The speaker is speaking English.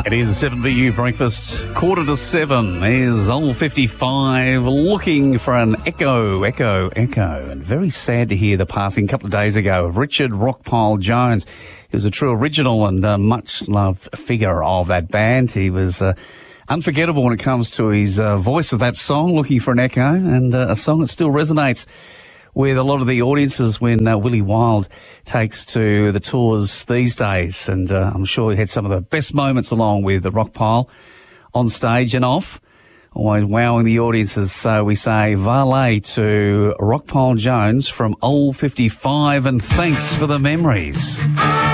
It is 7BU breakfast, 6:45. There's old 55 looking for an echo. And very sad to hear the passing a couple of days ago of Richard Rockpile Jones. He was a true original and much-loved figure of that band. He was unforgettable when it comes to his voice of that song, Looking for an Echo, and a song that still resonates with a lot of the audiences when Willie Wild takes to the tours these days. And I'm sure he had some of the best moments along with the Rockpile on stage and off, always wowing the audiences. So we say valet to Rockpile Jones from Old 55, and thanks for the memories.